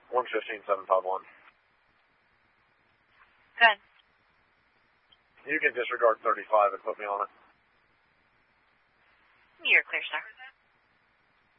115751. Good. You can disregard 35 and put me on it. You're clear, sir.